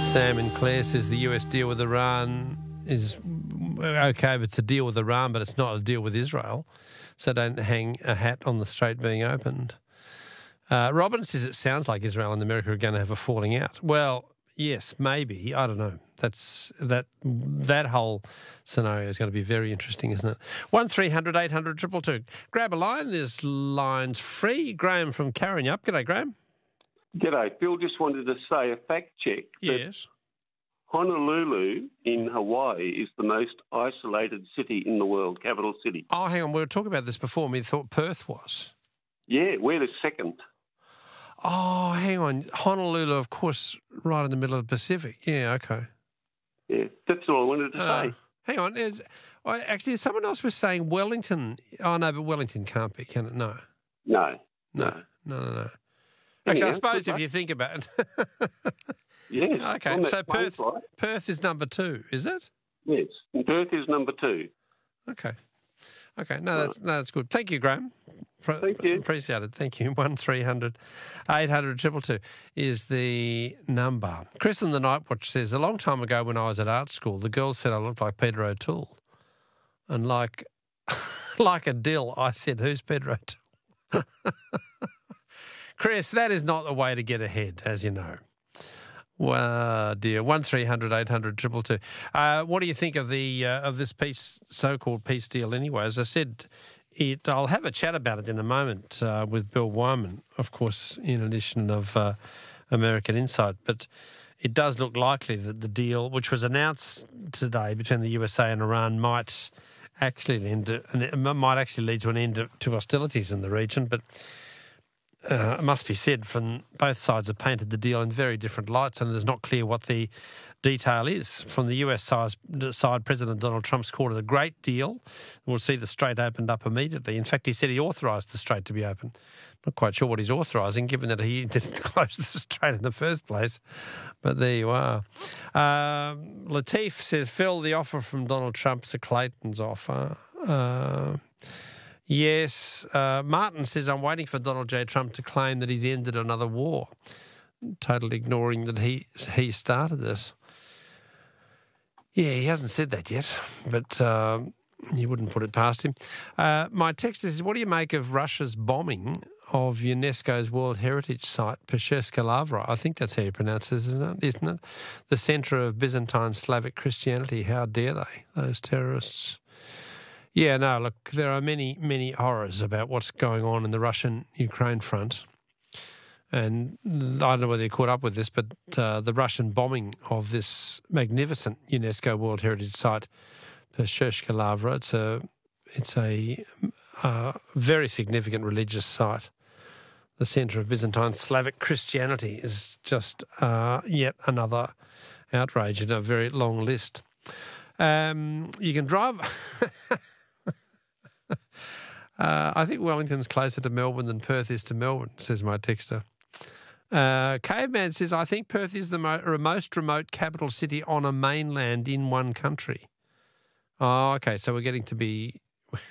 Sam and Claire says the US deal with Iran is okay, but it's a deal with Iran, but it's not a deal with Israel. So don't hang a hat on the strait being opened. Robin says it sounds like Israel and America are going to have a falling out. Well, yes, maybe. I don't know. That whole scenario is going to be very interesting, isn't it? 1300 800 222. Grab a line. There's lines free. Graham from Karrinyup. G'day, Graham. G'day. Bill just wanted to say a fact check. Yes. Honolulu in Hawaii is the most isolated city in the world, capital city. Oh, hang on. We were talking about this before. We thought Perth was. Yeah, we're the second. Oh, hang on. Honolulu, of course, right in the middle of the Pacific. Yeah, okay. Yeah, that's all I wanted to say. Hang on. Actually, someone else was saying Wellington. Oh, no, but Wellington can't be, can it? No. No. Actually, I suppose if you think about it. Yeah. Okay, so Perth is number 2, is it? Yes, Perth is number 2. Okay. No, that's good. Thank you, Graham. Thank you. Appreciate it. Thank you. 1300 800 222 is the number. Chris in the Night Watch says, a long time ago when I was at art school, the girls said I looked like Peter O'Toole. And like a dill, I said, who's Peter O'Toole? Chris, that is not the way to get ahead, as you know. Well, dear, 1300 800 222. What do you think of this so-called peace deal anyway? As I said, I'll have a chat about it in a moment with Bill Wyman, of course, in addition of American Insight. But it does look likely that the deal, which was announced today between the USA and Iran, might actually lead to an end to hostilities in the region. But it must be said, from both sides have painted the deal in very different lights, and it's not clear what the detail is. From the US side, President Donald Trump's called it a great deal. We'll see the strait opened up immediately. In fact, he said he authorised the strait to be open. Not quite sure what he's authorising, given that he didn't close the strait in the first place. But there you are. Latif says, Phil, the offer from Donald Trump's a Clayton's offer. Yes. Martin says, I'm waiting for Donald J. Trump to claim that he's ended another war, totally ignoring that he started this. Yeah, he hasn't said that yet, but you wouldn't put it past him. My text is, what do you make of Russia's bombing of UNESCO's World Heritage Site, Peshcherska Lavra? I think that's how you pronounce it, isn't it? The centre of Byzantine Slavic Christianity. How dare they, those terrorists? Yeah, no, look, there are many, many horrors about what's going on in the Russian-Ukraine front. And I don't know whether you caught up with this, but the Russian bombing of this magnificent UNESCO World Heritage Site, Peshcherska Lavra, it's a very significant religious site. The centre of Byzantine Slavic Christianity is just yet another outrage in a very long list. You can drive... I think Wellington's closer to Melbourne than Perth is to Melbourne, says my texter. Caveman says, I think Perth is the most remote capital city on a mainland in one country. Oh, okay, so we're getting to be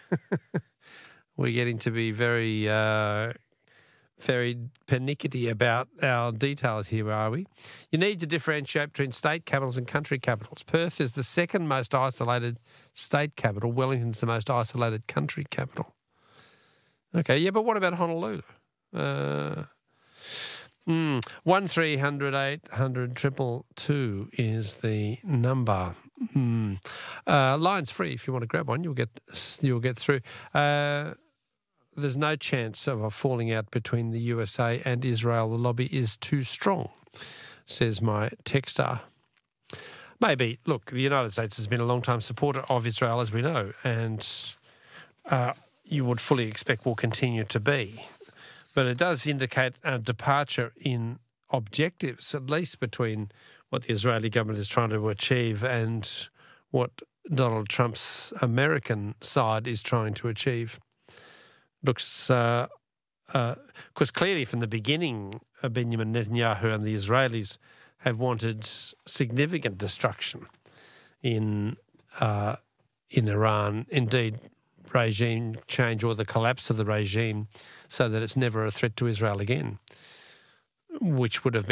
very very pernickety about our details here, are we? You need to differentiate between state capitals and country capitals. Perth is the second most isolated state capital. Wellington's the most isolated country capital. Okay, yeah, but what about Honolulu? 1300 800 222 is the number. Line's free if you want to grab one. You'll get through. There's no chance of a falling out between the USA and Israel. The lobby is too strong, says my texter. Maybe. Look, the United States has been a long-time supporter of Israel, as we know, and you would fully expect will continue to be. But it does indicate a departure in objectives, at least between what the Israeli government is trying to achieve and what Donald Trump's American side is trying to achieve. Looks, because clearly from the beginning, Benjamin Netanyahu and the Israelis have wanted significant destruction in Iran. Indeed, regime change or the collapse of the regime so that it's never a threat to Israel again, which would have been